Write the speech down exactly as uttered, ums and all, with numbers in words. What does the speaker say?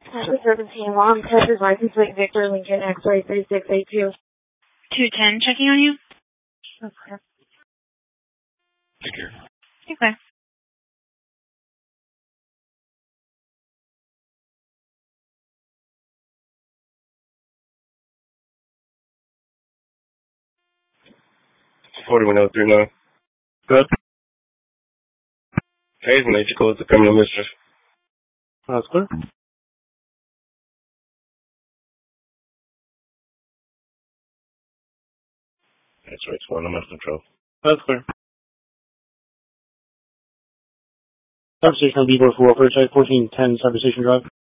Texas seventeen, Long, Texas license plate Victor Lincoln X-ray three six eight two. two ten, checking on you. Okay. Take care. Okay. forty-one oh three nine. Good. Hayes, nature code to criminal mischief. That's clear. That's right, one, I'm out of control. That's clear. Conversation on Beaver for Welfare Site, fourteen ten Cyber Station Drive.